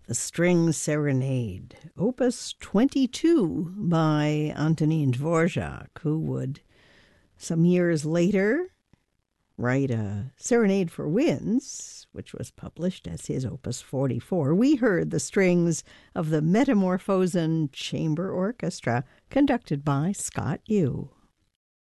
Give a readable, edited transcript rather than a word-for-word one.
The String Serenade, Opus 22 by Antonin Dvorak, who would, some years later, write a Serenade for Winds, which was published as his Opus 44. We heard the strings of the Metamorphosen Chamber Orchestra, conducted by Scott Yu.